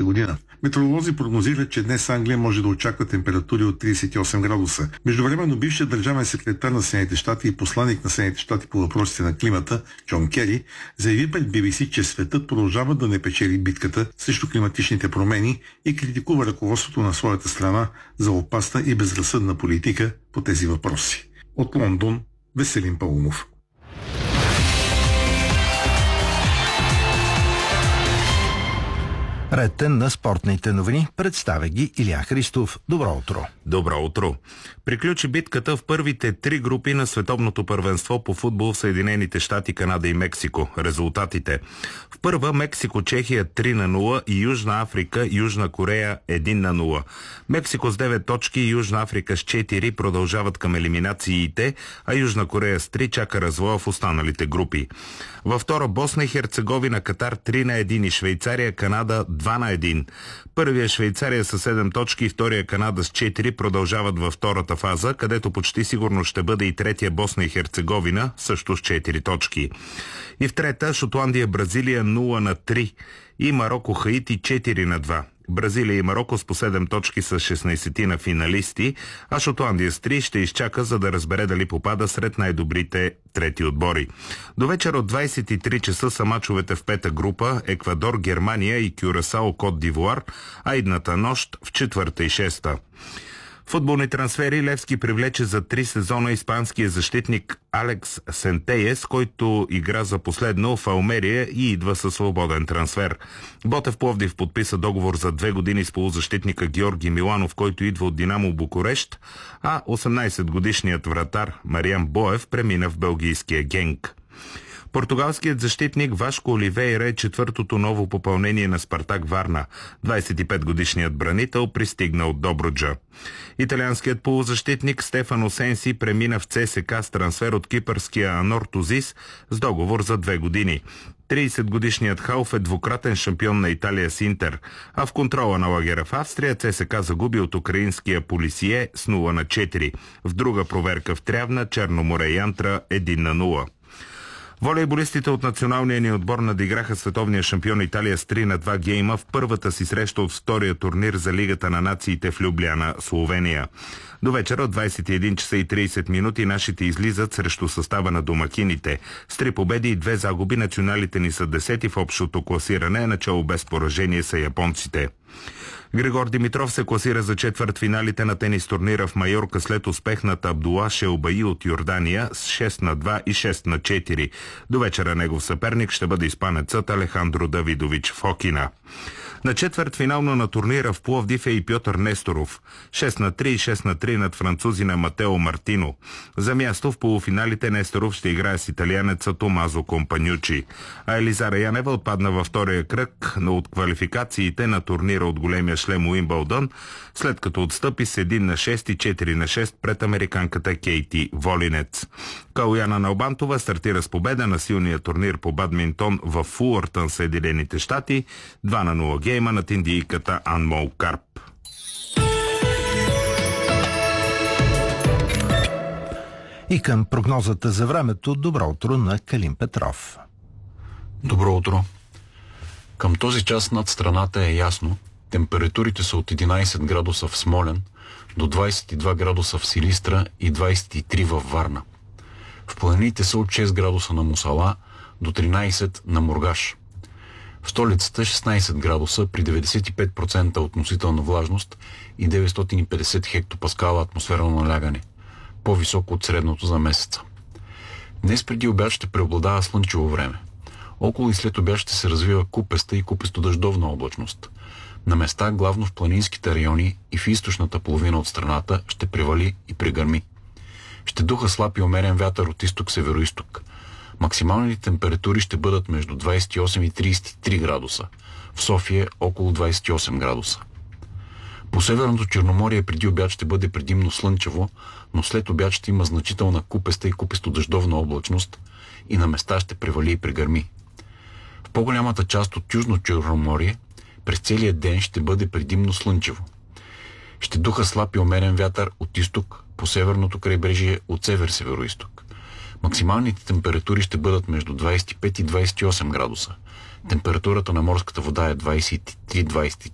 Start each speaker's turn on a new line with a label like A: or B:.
A: следващата година. Метеоролози прогнозират, че днес Англия може да очаква температури от 38 градуса. Междувременно бившият държавен секретар на Съединените щати и посланик на Съединените щати по въпросите на климата Джон Кери заяви пред BBC, че светът продължава да не печели битката срещу климатичните промени и критикува ръководството на своята страна за опасна и безразсъдна политика по тези въпроси. От Лондон, Веселин Паунов.
B: Редтен на спортните новини. Представя ги Илия Христов. Добро утро.
C: Добро утро. Приключи битката в първите 3 групи на световното първенство по футбол в Съединените щати, Канада и Мексико. Резултатите: в първа Мексико Чехия 3-0 и Южна Африка Южна Корея 1-0. Мексико с 9 точки и Южна Африка с 4 продължават към елиминациите, а Южна Корея с 3 чака развоя в останалите групи. Във втора Босна и Херцеговина Катар 3-1 и Швейцария Канада 2-1. Първия Швейцария с 7 точки и втория Канада с 4 продължават във втората фаза, където почти сигурно ще бъде и третия Босна и Херцеговина, също с 4 точки. И в трета Шотландия Бразилия 0-3 и Мароко Хаити 4-2. Бразилия и Мароко с по 7 точки са 16 на финалисти, а Шотландия с 3 ще изчака, за да разбере дали попада сред най-добрите трети отбори. До вечер от 23 часа са мачовете в пета група: Еквадор, Германия и Кюрасао, Кот д'Ивуар, а идната нощ в четвърта и шеста. Футболни трансфери. Левски привлече за 3 сезона испанския защитник Алекс Сентеес, който игра за последно в Алмерия и идва със свободен трансфер. Ботев Пловдив подписа договор за 2 години с полузащитника Георги Миланов, който идва от Динамо Букурещ, а 18-годишният вратар Мариан Боев премина в белгийския Генк. Португалският защитник Вашко Оливейра е четвъртото ново попълнение на Спартак Варна. 25-годишният бранител пристигна от Добруджа. Италианският полузащитник Стефано Сенси премина в ЦСК с трансфер от кипърския Анор Тузис с договор за 2 години. 30-годишният Халф е двукратен шампион на Италия с Интер, а в контрола на лагера в Австрия ЦСК загуби от украинския Полисие с 0-4. В друга проверка в Трявна Черно море Янтра 1-0. Волейболистите от националния ни отбор надиграха световния шампион Италия с 3-2 гейма в първата си среща от втория турнир за Лигата на нациите в Любляна, Словения. До вечера от 21 часа и 30 минути нашите излизат срещу състава на домакините. С 3 победи и 2 загуби националите ни са 10 в общото класиране, начало без поражение са японците. Григор Димитров се класира за четвъртфиналите на тенис турнира в Майорка след успех над Абдула Шелбаи от Йордания с 6-2 и 6-4. До вечера негов съперник ще бъде испанецът Алехандро Давидович Фокина. На четвъртфинално на турнира в Пловдив е и Пьотър Несторов. 6-3 и 6-3 над французина Матео Мартино. За място в полуфиналите Несторов ще играе с италианеца Томазо Компанючи. А Елизара Янева отпадна във втория кръг от квалификациите на турнира от големия шлем Уимбълдън, след като отстъпи с 1-6 и 4-6 пред американката Кейти Волинец. Калуяна Налбантова стартира с победа на силния турнир по бадминтон в Фулъртън, Съединените щати, 2-0 гейма над индийката Анмол Карп.
B: И към прогнозата за времето, добро утро на Калин Петров.
D: Добро утро. Към този час над страната е ясно. Температурите са от 11 градуса в Смолян до 22 градуса в Силистра и 23 във Варна. В планините са от 6 градуса на Мусала до 13 на Мургаш. В столицата 16 градуса при 95% относителна влажност и 950 хектопаскала атмосферно налягане, по-високо от средното за месеца. Днес преди обяд ще преобладава слънчево време. Около и след обяд ще се развива купеста и купесто-дъждовна облачност. На места, главно в планинските райони и в източната половина от страната, ще превали и прегърми. Ще духа слаб и умерен вятър от изток-североизток. Максималните температури ще бъдат между 28 и 33 градуса. В София около 28 градуса. По Северното Черноморие преди обяд ще бъде предимно слънчево, но след обяд ще има значителна купеста и купесто-дъждовна облачност и на места ще превали и прегърми. В по-голямата част от Южно Черноморие през целия ден ще бъде предимно слънчево. Ще духа слаб и умерен вятър от изток, по северното крайбрежие от север-североизток. Максималните температури ще бъдат между 25 и 28 градуса. Температурата на морската вода е 23-24